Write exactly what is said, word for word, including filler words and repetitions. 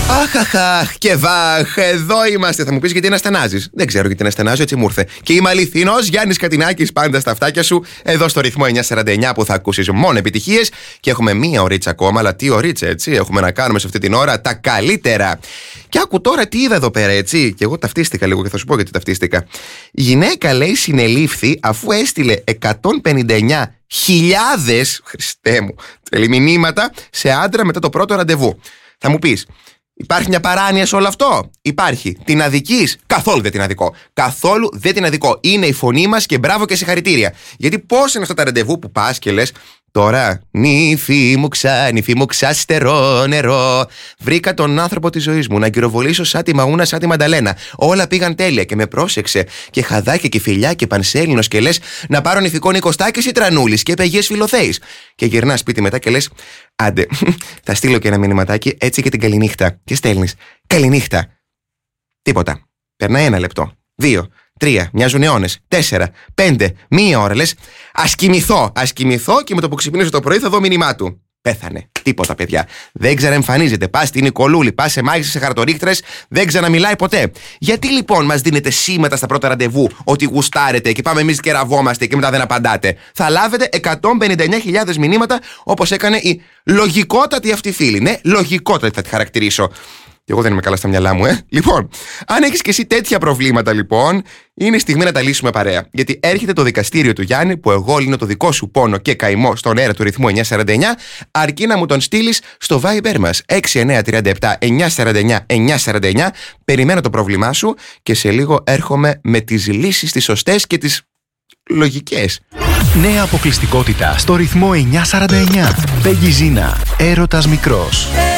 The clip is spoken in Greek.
Αχ, αχ, αχ, και βαχ, εδώ είμαστε. Θα μου πεις γιατί να στενάζεις. Δεν ξέρω γιατί να στενάζω, έτσι μου ήρθε. Και είμαι αληθινός Γιάννης Κατινάκης, πάντα στα αυτάκια σου, εδώ στο ρυθμό εννιακόσια σαράντα εννιά που θα ακούσεις μόνο επιτυχίες. Και έχουμε μία ωρίτσα ακόμα, αλλά τι ωρίτσα, έτσι. Έχουμε να κάνουμε σε αυτή την ώρα τα καλύτερα. Και άκου τώρα τι είδα εδώ πέρα, έτσι. Και εγώ ταυτίστηκα λίγο και θα σου πω γιατί ταυτίστηκα. Η γυναίκα, λέει, συνελήφθη αφού έστειλε εκατόν πενήντα εννιά χιλιάδες, Χριστέ μου, μηνύματα σε άντρα μετά το πρώτο ραντεβού. Θα μου πεις, υπάρχει μια παράνοια σε όλο αυτό? Υπάρχει. Την αδικείς? Καθόλου δεν την αδικώ. Καθόλου δεν την αδικώ. Είναι η φωνή μας και μπράβο και συγχαρητήρια. Γιατί πώς είναι αυτά τα ραντεβού που πας και λες, τώρα νύφη μου ξα, νύφη μου ξαστερό νερό. Βρήκα τον άνθρωπο της ζωής μου να γυροβολήσω σαν τη Μαούνα, σαν τη Μανταλένα. Όλα πήγαν τέλεια και με πρόσεξε. Και χαδάκια και φιλιά και πανσέλινος και λες να πάρω νηφικό Νικοστάκης ή Τρανούλης και πεγιές Φιλοθέης. Και γυρνάς σπίτι μετά και λες, άντε, θα στείλω και ένα μηνυματάκι έτσι και την καληνύχτα. Και στέλνεις, καληνύχτα. Τίποτα. Περνάει ένα λεπτό, δύο, τρία, μοιάζουν αιώνες, τέσσερα, πέντε, μία ώρα λες, ας κοιμηθώ, ας κοιμηθώ και με το που ξυπνήσω το πρωί θα δω μήνυμά του. Πέθανε. Τίποτα, παιδιά. Δεν ξαναεμφανίζεται. Πας στην Νικολούλη, πας σε μάγισσες, σε χαρτορίχτρες, δεν ξαναμιλάει ποτέ. Γιατί λοιπόν μας δίνετε σήματα στα πρώτα ραντεβού ότι γουστάρετε και πάμε εμείς και ραβόμαστε και μετά δεν απαντάτε? Θα λάβετε εκατόν πενήντα εννιά χιλιάδες μηνύματα όπως έκανε η λογικότατη αυτή φίλη. Ναι, λογικότατη θα τη χαρακτηρίσω. Και εγώ δεν είμαι καλά στα μυαλά μου, ε. Λοιπόν, αν έχεις και εσύ τέτοια προβλήματα, λοιπόν, είναι στιγμή να τα λύσουμε παρέα. Γιατί έρχεται το δικαστήριο του Γιάννη, που εγώ λύνω το δικό σου πόνο και καημό στον αέρα του ρυθμού εννιακόσια σαράντα εννιά, αρκεί να μου τον στείλεις στο Viber μας έξι εννιά τρία επτά εννιακόσια σαράντα εννιά εννιακόσια σαράντα εννιά. Περιμένω το πρόβλημά σου και σε λίγο έρχομαι με τις λύσεις τις σωστές και τις λογικές. Νέα αποκλειστικότητα στο ρυθμό εννιακόσια σαράντα εννιά. Πέγγι Ζίνα, έρωτας μικρός.